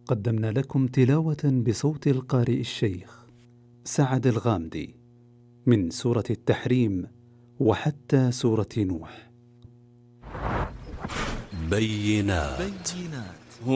قدمنا لكم تلاوة بصوت القارئ الشيخ سعد الغامدي من سورة التحريم وحتى سورة نوح. بينات